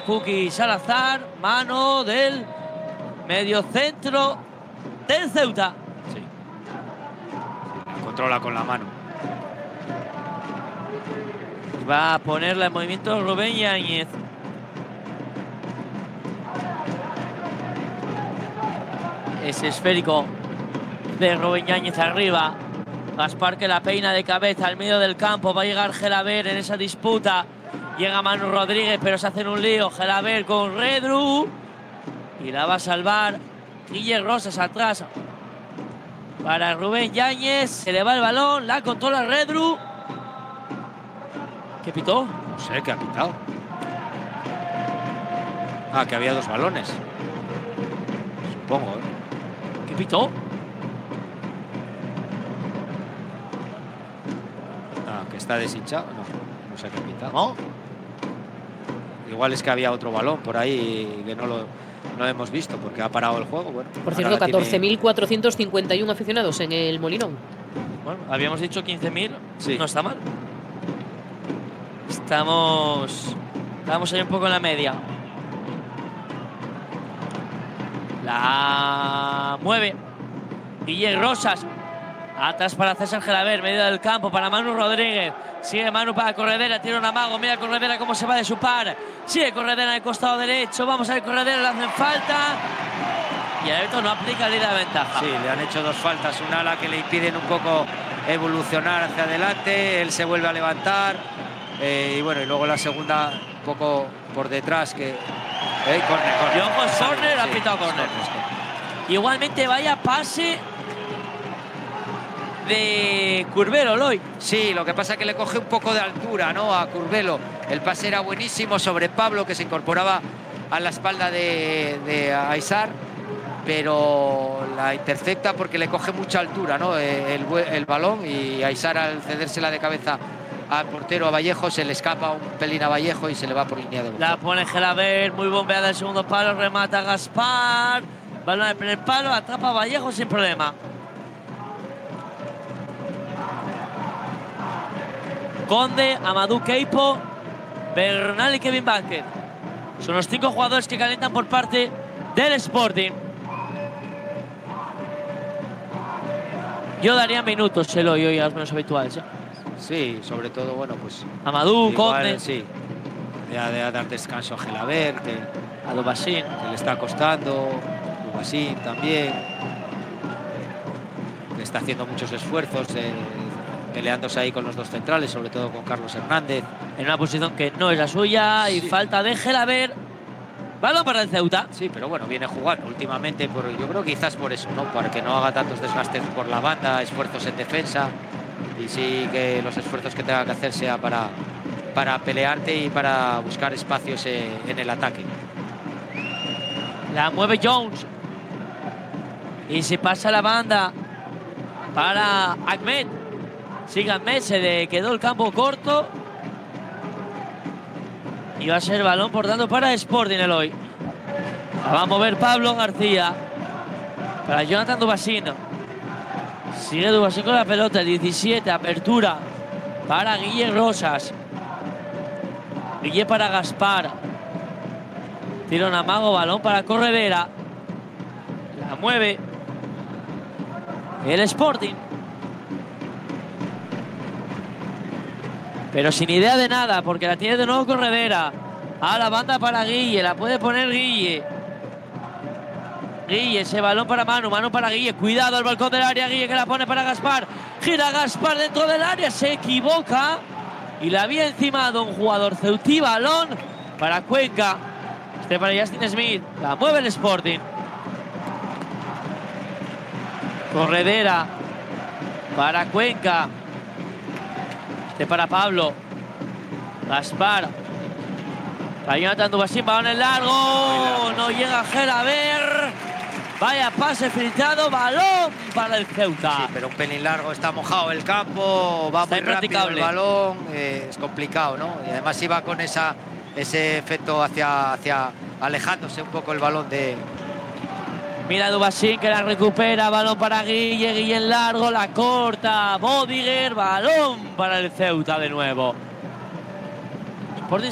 Cookie Salazar, mano del mediocentro del Ceuta. Sí. La controla con la mano. Va a ponerla en movimiento Rubén Yáñez. Ese esférico de Rubén Yáñez arriba. Gaspar que la peina de cabeza al medio del campo. Va a llegar Gelaber en esa disputa. Llega Manu Rodríguez, pero se hacen un lío. Gelaber con Redru. Y la va a salvar Guille Rosas atrás. Para Rubén Yáñez. Se le va el balón. La controla Redru. ¿Qué pitó? No sé, ¿qué ha pitado? Ah, que había 2 balones. Supongo, ¿eh? ¿Qué pitó? Ah, que está deshinchado. No sé qué ha pitado. ¿No? Igual es que había otro balón por ahí que no lo hemos visto porque ha parado el juego. Bueno, por cierto, 14.451 aficionados en el Molinón. Bueno, habíamos dicho 15.000. Sí. No está mal. Estamos ahí un poco en la media. La mueve Guille Rosas. Atrás para César Gelaber, medio del campo para Manu Rodríguez. Sigue Manu para Corredera, tira un amago. Mira Corredera cómo se va de su par. Sigue Corredera en el costado derecho. Vamos a ver Corredera, le hacen falta. Y el árbitro no aplica ley de ventaja. Sí, le han hecho 2 faltas. Un ala que le impiden un poco evolucionar hacia adelante. Él se vuelve a levantar. Y bueno, y luego la segunda un poco por detrás que... Corner. Y ojo, es corner, ha Sí, pitado corner. Igualmente vaya pase de Curbelo, Loy. Sí, lo que pasa es que le coge un poco de altura, ¿no? A Curbelo. El pase era buenísimo sobre Pablo, que se incorporaba a la espalda de Aysar, pero la intercepta porque le coge mucha altura, ¿no? El balón, y Aysar, al cedérsela de cabeza al portero, a Vallejo, se le escapa un pelín a Vallejo y se le va por línea de boca. La pone Gelaber, muy bombeada el segundo palo, remata Gaspar. Balón al primer palo, atrapa a Vallejo sin problema. Conde, Amadou Keipo, Bernal y Kevin Vázquez. Son los 5 jugadores que calientan por parte del Sporting. Yo daría minutos, Eloy, hoy a los menos habituales, ¿eh? Sí, sobre todo, bueno, pues... Amadou, igual, Conde. Sí, de dar descanso a Gelaber, a Dubasín, que le está costando, Dubasín también, que está haciendo muchos esfuerzos, peleándose ahí con los 2 centrales, sobre todo con Carlos Hernández. En una posición que no es la suya, sí. Y falta de Gelaber. Balón para el Ceuta. Sí, pero bueno, viene jugando últimamente, yo creo quizás por eso, ¿no? Para que no haga tantos desgastes por la banda, esfuerzos en defensa, y sí que los esfuerzos que tenga que hacer sea para pelearte y para buscar espacios en el ataque. La mueve Jones. Y se pasa la banda para Ahmed. Sigue Ahmed, se le quedó el campo corto. Y va a ser balón, por tanto, para Sporting Eloy. La va a mover Pablo García. Para Jonathan Dubasín. Sigue Dubasín con la pelota, 17, apertura para Guille Rosas. Guille para Gaspar. Tira un amago, balón para Corredera. La mueve el Sporting. Pero sin idea de nada, porque la tiene de nuevo Corredera. A la banda para Guille, la puede poner Guille. Guille, ese balón para Manu, Manu para Guille. Cuidado, el balcón del área, Guille que la pone para Gaspar. Gira Gaspar dentro del área, se equivoca. Y la había encimado un jugador ceutí, balón para Cuenca. Este para Justin Smith, la mueve el Sporting. Corredera para Cuenca. Este para Pablo. Gaspar. Para Jonathan Dubasín, balón en largo. No llega Gelaber. Vaya pase filtrado, balón para el Ceuta. Sí, pero un pelín largo, está mojado el campo, va muy rápido el balón, es complicado, ¿no? Y además iba con ese efecto hacia alejándose un poco el balón de... Mira Dubasín que la recupera, balón para Guille, Guille en largo, la corta, Bodiger, balón para el Ceuta de nuevo.